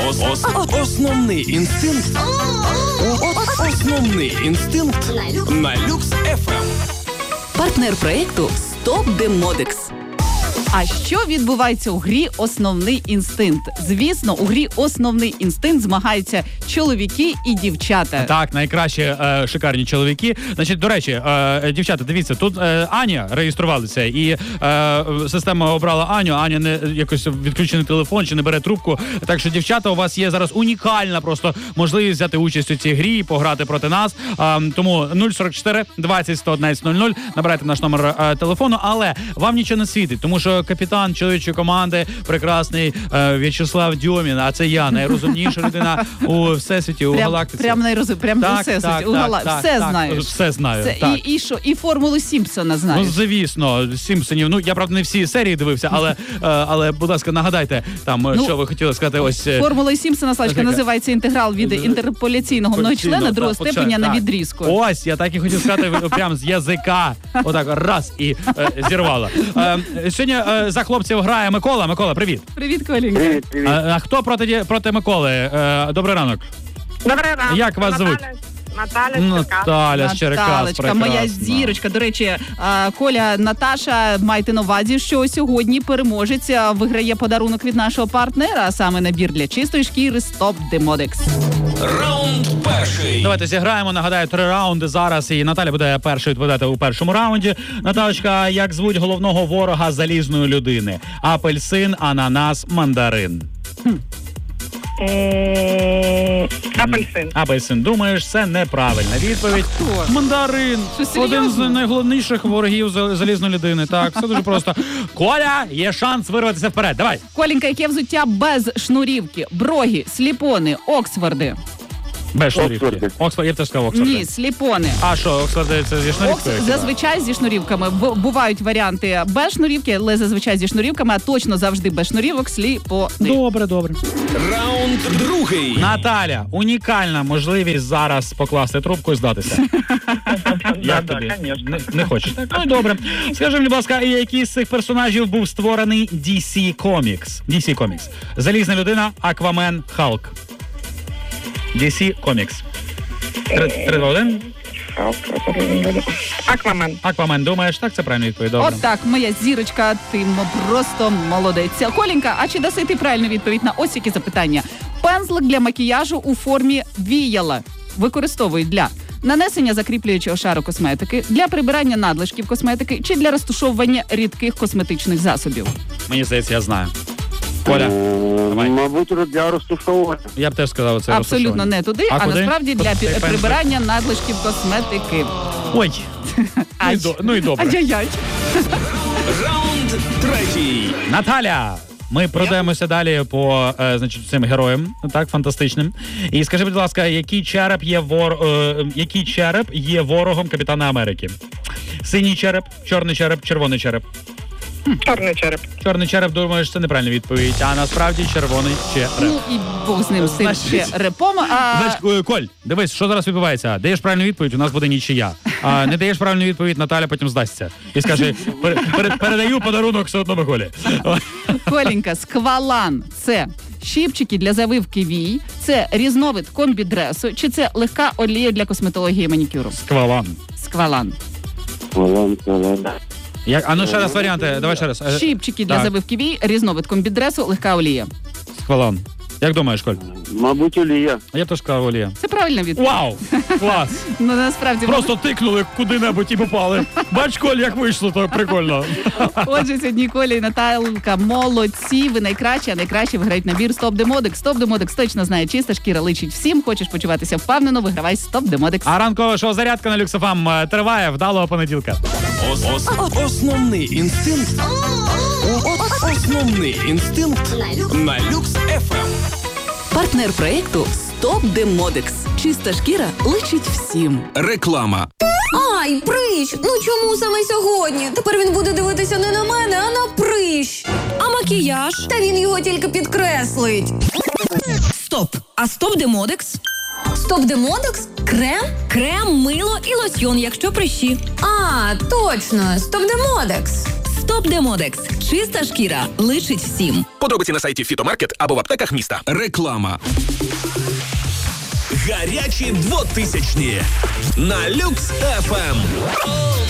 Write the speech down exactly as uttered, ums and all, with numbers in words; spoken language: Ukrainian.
Ос, ос, основний інстинкт. Основний інстинкт на Люкс еф ем. Партнер проєкту «Стоп Демодекс». А що відбувається у грі «Основний інстинкт»? Звісно, у грі «Основний інстинкт» змагаються чоловіки і дівчата. Так, найкращі е, шикарні чоловіки. Значить, до речі, е, дівчата, дивіться, тут е, Аня реєструвалася, і е, система обрала Аню. Аня не якось відключений телефон чи не бере трубку. Так що, дівчата, у вас є зараз унікальна просто можливість взяти участь у цій грі і пограти проти нас. Е, тому нуль сорок чотири двадцять сто одинадцять нуль нуль. Набирайте наш номер е, телефону, але вам нічого не світить, тому що капітан чоловічої команди, прекрасний е, В'ячеслав Дьомін, а це я, найрозумніша людина у всесвіті, у прям, галактиці. Прям найрозум, прям так, всесвіті, так, у так, гала... так, все так, знаєш. Все знаю, це, так. І, і що? І формулу Сімпсона знаєш. Ну, звісно, Сімпсонів. Ну, я, правда, не всі серії дивився, але, е, але будь ласка, нагадайте, там, ну, що ви хотіли сказати, ось... Е... Формулою Сімпсона, Славчка, називається інтеграл від інтерполяційного многочлена другого так, степеня так. на відрізку. Ось, я так і хотів сказати, прям з язика, отак, раз, і е, зірвало. Е, сьогодні е, за хлопців грає Микола. Микола, привіт. Привіт, Колінка. Привіт, привіт. А, а хто проти, проти Миколи? Е, добрий ранок. Добрий ранок. Як вас звуть? Наталя з Черкас. Наталя з Черкас, Наталочка, моя зірочка. До речі, а, Коля, Наташа, майте на увазі, що сьогодні переможець виграє подарунок від нашого партнера, а саме набір для чистої шкіри «Стоп Демодекс». Раунд перший. Давайте зіграємо. Нагадаю, три раунди зараз. І Наталя буде першою відповідати у першому раунді. Наталочка, як звуть головного ворога залізної людини? Апельсин, ананас, мандарин. Апельсин. Апельсин. Думаєш, це неправильна відповідь. Хто? Мандарин. Що, серйозно? Один з найголовніших ворогів зал- залізної людини. Так, все дуже просто. Коля, є шанс вирватися вперед. Давай. Коленька, яке взуття без шнурівки? Брогі, сліпони, Оксфорди. Без шнурівки. Оксфорди. Оксфорд, я б теж сказав Оксфорди. Ні, сліпони. А що, Оксфорди це зі Окс... шнурівкою? Зазвичай зі шнурівками. Бу- Бувають варіанти без шнурівки, але зазвичай зі шнурівками, а точно завжди без шнурівок сліпони. Добре, добре. Раунд другий. Наталя, унікальна можливість зараз покласти трубку і здатися. Як тобі? Не, не хочеш? Так, ну і добре. Скажи мені, будь ласка, який з цих персонажів був створений ді сі Comics? ді сі Comics. Залізна людина, Аквамен, Халк. ді сі Comics. три, два, один. Аквамен. Аквамен, думаєш? Так, це правильно відповідь. Добре. От так, моя зірочка, ти м- просто молодець. Коленька, а чи даси ти правильну відповідь на ось які запитання? Пензлик для макіяжу у формі віяла використовують для нанесення закріплюючого шару косметики, для прибирання надлишків косметики чи для розтушовування рідких косметичних засобів. Мені здається, я знаю. Коля, давай. Мабуть, для розтушовування. Я б теж сказав це. Абсолютно розташування. не туди, А а, куди? насправді для Цей пі- пензлик? прибирання надлишків косметики. Ой. Ну і, Ай. до, ну і добре. Ай-яй-яй. Раунд третій. Наталя, ми продаємося далі по е, значить, цим героям, так, фантастичним. І скажи, будь ласка, який череп є вор, е, який череп є ворогом Капітана Америки? Синій череп, чорний череп, червоний череп. Чорний череп. Чорний череп, думаєш, це неправильна відповідь, а насправді червоний череп. Ну і Бог з ним, з цим ще Значить- репом. А... Значить, е, Коль, дивись, що зараз відбувається. Даєш правильну відповідь, у нас буде нічия. А не даєш правильну відповідь, Наталя потім здасться. І скаже, «Пере- пере- передаю подарунок все одно Миколі. Коленька, сквалан – це щіпчики для завивки вій, це різновид комбідресу, чи це легка олія для косметології і манікюру? Сквалан. Сквалан. Як, а ну ще раз варіанти, давай ще раз. Е, Щіпчики для так. завивки вій, різновид комбідресу, легка олія. Сквалан. Як думаєш, Коль? Мабуть, олія. А я теж сказав Олія. Це правильна відповідь. Вау! Клас! Ну, насправді, Просто тикнули куди-небудь і попали. Бач, Коль, як вийшло, то прикольно. отже, сьогодні Коля і Наталка молодці, ви найкращі, а найкраще виграють набір «Стоп Демодекс». «Стоп Демодекс» точно знає, чиста шкіра личить всім. Хочеш почуватися впевнено, вигравай «Стоп Демодекс». А ранкова шоу «Зарядка» на Люкс еф ем триває. Вдалого понеділка. Ос, ос, основний інстинкт. Основний інстинкт на Люкс еф ем. Партнер проєкту «Стоп Демодекс». Чиста шкіра личить всім. Реклама. Ай, прищ! Ну чому саме сьогодні? Тепер він буде дивитися не на мене, а на прищ. А макіяж? Та він його тільки підкреслить. Стоп! А стоп Демодекс? Стоп Демодекс? Крем? Крем, мило і лосьйон, якщо прищі. А, точно, Стоп Демодекс. Стоп Демодекс. Чиста шкіра. Личить всім. Подробиці на сайті Фітомаркет або в аптеках міста. Реклама. Гарячі двотисячні на Люкс еф ем.